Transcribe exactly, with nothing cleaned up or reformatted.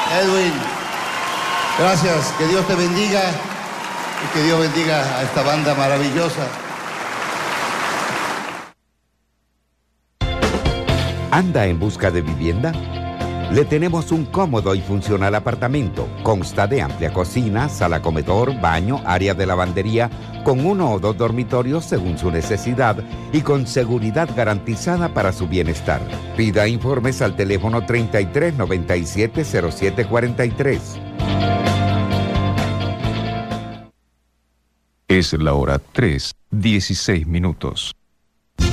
Edwin, gracias. Que Dios te bendiga y que Dios bendiga a esta banda maravillosa. ¿Anda en busca de vivienda? Le tenemos un cómodo y funcional apartamento. Consta de amplia cocina, sala comedor, baño, área de lavandería, con uno o dos dormitorios según su necesidad y con seguridad garantizada para su bienestar. Pida informes al teléfono treinta y tres noventa y siete cero siete cuarenta y tres. Es la hora tres, dieciséis minutos.